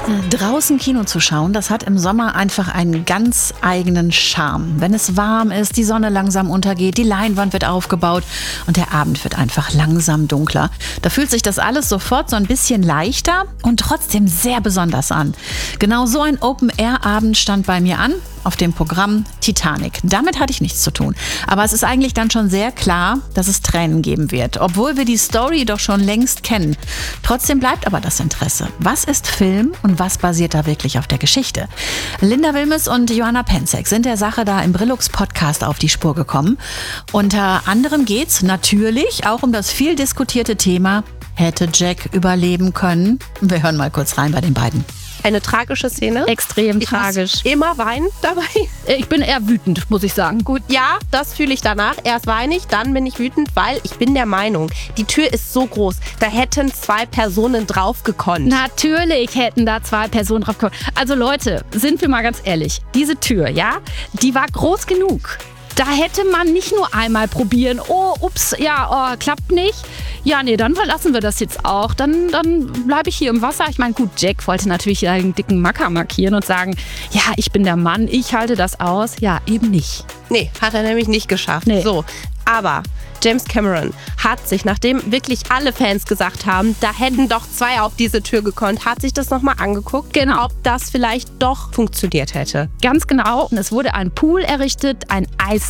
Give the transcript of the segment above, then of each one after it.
Draußen Kino zu schauen, das hat im Sommer einfach einen ganz eigenen Charme. Wenn es warm ist, die Sonne langsam untergeht, die Leinwand wird aufgebaut und der Abend wird einfach langsam dunkler. Da fühlt sich das alles sofort so ein bisschen leichter und trotzdem sehr besonders an. Genau so ein Open-Air-Abend stand bei mir an, auf dem Programm Titanic. Damit hatte ich nichts zu tun. Aber es ist eigentlich dann schon sehr klar, dass es Tränen geben wird, obwohl wir die Story doch schon längst kennen. Trotzdem bleibt aber das Interesse. Was ist Film und was basiert da wirklich auf der Geschichte? Linda Wilmes und Johanna Penzek sind der Sache da im Brillux-Podcast auf die Spur gekommen. Unter anderem geht's natürlich auch um das viel diskutierte Thema: Hätte Jack überleben können? Wir hören mal kurz rein bei den beiden. Eine tragische Szene. Extrem tragisch. Ich muss immer weinen dabei. Ich bin eher wütend, muss ich sagen. Gut, ja, das fühle ich danach. Erst weine ich, dann bin ich wütend, weil ich bin der Meinung, die Tür ist so groß, da hätten 2 Personen drauf gekonnt. Natürlich hätten da 2 Personen drauf gekonnt. Also Leute, sind wir mal ganz ehrlich, diese Tür, ja, die war groß genug. Da hätte man nicht nur einmal probieren, oh, ups, ja, klappt nicht. Ja, nee, dann verlassen wir das jetzt auch. Dann bleibe ich hier im Wasser. Ich meine, gut, Jack wollte natürlich einen dicken Macker markieren und sagen, ja, ich bin der Mann, ich halte das aus. Ja, eben nicht. Nee, hat er nämlich nicht geschafft. Nee. So, aber James Cameron hat sich, nachdem wirklich alle Fans gesagt haben, da hätten doch 2 auf diese Tür gekonnt, hat sich das nochmal angeguckt, Genau. ob das vielleicht doch funktioniert hätte. Ganz genau. Und es wurde ein Pool errichtet, ein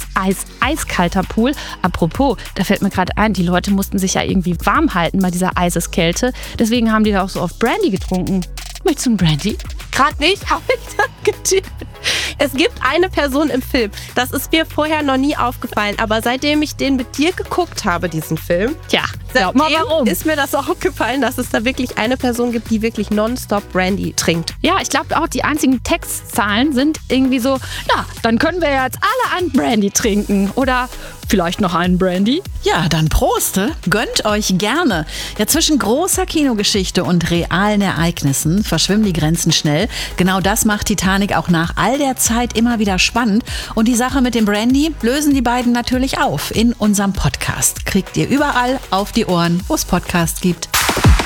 eiskalter Pool. Apropos, da fällt mir gerade ein, die Leute mussten sich ja irgendwie warm halten bei dieser Eiseskälte. Deswegen haben die da auch so oft Brandy getrunken. Möchtest du einen Brandy? Gerade nicht, habe ich dann gedacht. Es gibt eine Person im Film, das ist mir vorher noch nie aufgefallen, aber seitdem ich den mit dir geguckt habe, diesen Film, Tja, sag mal warum. ist mir das auch aufgefallen, dass es da wirklich eine Person gibt, die wirklich nonstop Brandy trinkt. Ja, ich glaube auch, die einzigen Textzahlen sind irgendwie so, na, dann können wir ja jetzt alle einen Brandy trinken. Oder vielleicht noch einen Brandy. Ja, dann Proste. Gönnt euch gerne. Ja, zwischen großer Kinogeschichte und realen Ereignissen verschwimmen die Grenzen schnell. Genau das macht Titanic auch nach all der Zeit immer wieder spannend. Und die Sache mit dem Brandy lösen die beiden natürlich auf in unserem Podcast. Kriegt ihr überall auf die Ohren, wo es Podcasts gibt.